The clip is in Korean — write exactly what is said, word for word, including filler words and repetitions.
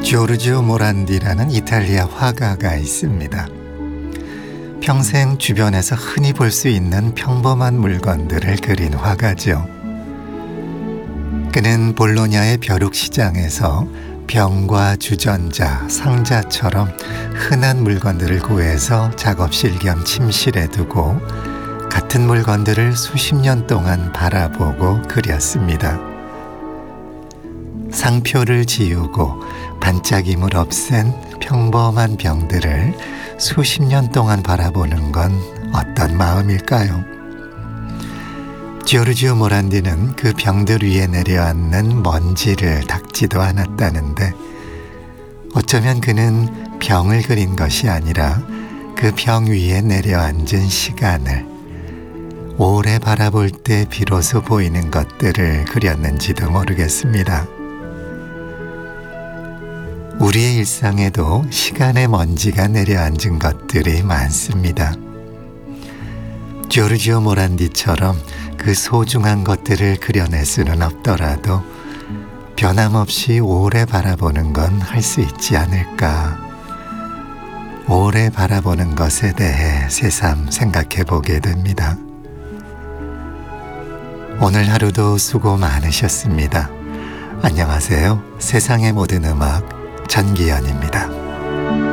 조르지오 모란디라는 이탈리아 화가가 있습니다. 평생 주변에서 흔히 볼 수 있는 평범한 물건들을 그린 화가죠. 그는 볼로냐의 벼룩시장에서 병과 주전자, 상자처럼 흔한 물건들을 구해서 작업실 겸 침실에 두고 같은 물건들을 수십 년 동안 바라보고 그렸습니다. 상표를 지우고 반짝임을 없앤 평범한 병들을 수십 년 동안 바라보는 건 어떤 마음일까요? 조르지오 모란디는 그 병들 위에 내려앉는 먼지를 닦지도 않았다는데, 어쩌면 그는 병을 그린 것이 아니라 그 병 위에 내려앉은 시간을, 오래 바라볼 때 비로소 보이는 것들을 그렸는지도 모르겠습니다. 우리의 일상에도 시간의 먼지가 내려앉은 것들이 많습니다. 조르지오 모란디처럼 그 소중한 것들을 그려낼 수는 없더라도 변함없이 오래 바라보는 건 할 수 있지 않을까. 오래 바라보는 것에 대해 새삼 생각해 보게 됩니다. 오늘 하루도 수고 많으셨습니다. 안녕하세요. 세상의 모든 음악 전기현입니다.